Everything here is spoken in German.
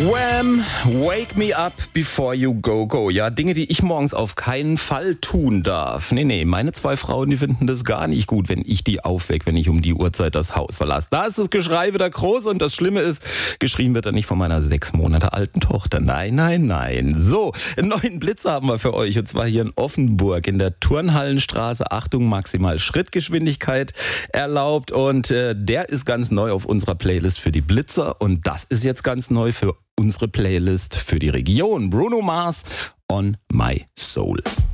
Wham! Wake me up before you go, go. Ja, Dinge, die ich morgens auf keinen Fall tun darf. Nee, meine 2 Frauen, die finden das gar nicht gut, wenn ich die aufwecke, wenn ich um die Uhrzeit das Haus verlasse. Da ist das Geschrei wieder groß und das Schlimme ist, geschrien wird dann nicht von meiner 6 Monate alten Tochter. Nein. So, einen neuen Blitzer haben wir für euch und zwar hier in Offenburg in der Turnhallenstraße. Achtung, maximal Schrittgeschwindigkeit erlaubt und der ist ganz neu auf unserer Playlist für die Blitzer und das ist jetzt ganz neu für unsere Playlist für die Region. Bruno Mars, On My Soul.